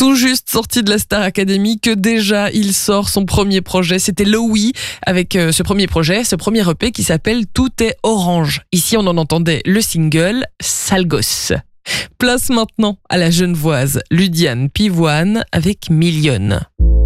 Tout juste sorti de la Star Academy que déjà il sort son premier projet. C'était Lowy avec ce premier EP qui s'appelle Tout est orange. Ici on en entendait le single Sale gosse. Place maintenant à la Genevoise Ludiane Pivoine avec Millionne.